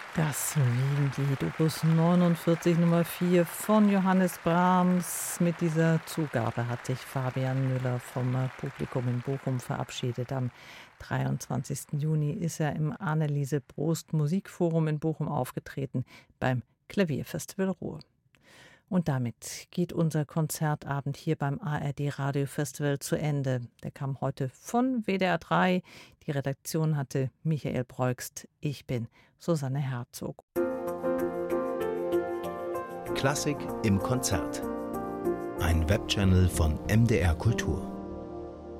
Das Wiegenlied Opus 49 Nummer 4 von Johannes Brahms. Mit dieser Zugabe hat sich Fabian Müller vom Publikum in Bochum verabschiedet. Am 23. Juni ist er im Anneliese Brost Musikforum in Bochum aufgetreten beim Klavierfestival Ruhr. Und damit geht unser Konzertabend hier beim ARD Radiofestival zu Ende. Der kam heute von WDR 3. Die Redaktion hatte Michael Breugst. Ich bin Susanne Herzog. Klassik im Konzert. Ein Webchannel von MDR Kultur.